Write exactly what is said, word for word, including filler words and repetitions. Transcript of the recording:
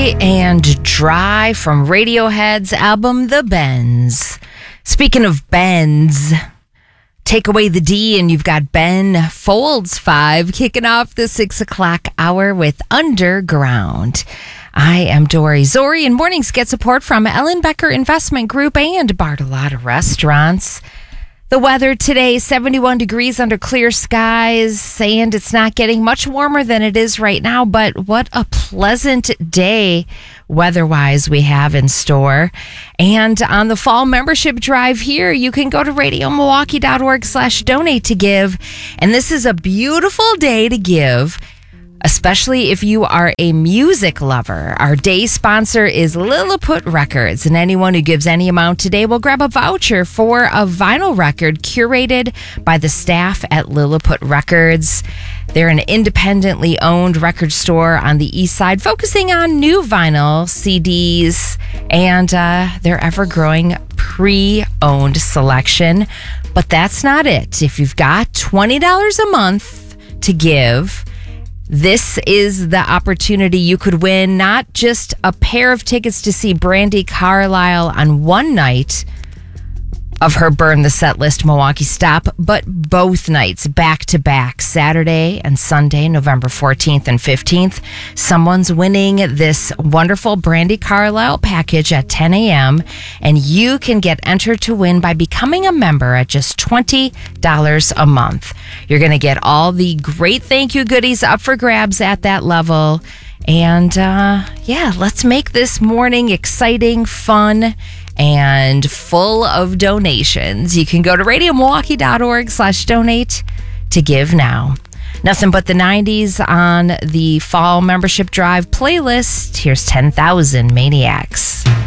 High and Dry from Radiohead's album, The Bends. Speaking of Bends, take away the D and you've got Ben Folds five kicking off the six o'clock hour with Underground. I am Dory Zori, and mornings get support from Ellen Becker Investment Group and Bartolotta Restaurants. The weather today, seventy-one degrees under clear skies, and it's not getting much warmer than it is right now, but what a pleasant day weather-wise we have in store. And on the fall membership drive here, you can go to radio milwaukee dot org slash donate to give. And this is a beautiful day to give, especially if you are a music lover. Our day sponsor is Lilliput Records, and anyone who gives any amount today will grab a voucher for a vinyl record curated by the staff at Lilliput Records. They're an independently owned record store on the east side, focusing on new vinyl, C Ds, and uh, their ever-growing pre-owned selection. But that's not it. If you've got twenty dollars a month to give, this is the opportunity you could win not just a pair of tickets to see Brandi Carlile on one night of her Burn the Set List Milwaukee stop, but both nights back to back, Saturday and Sunday, November fourteenth and fifteenth. Someone's winning this wonderful Brandi Carlile package at ten a.m. and you can get entered to win by becoming a member at just twenty dollars a month. You're going to get all the great thank you goodies up for grabs at that level. And uh, yeah, let's make this morning exciting, fun, and full of donations. You can go to radio milwaukee dot org slash donate to give now. Nothing but the nineties on the fall membership drive playlist. Here's ten thousand Maniacs.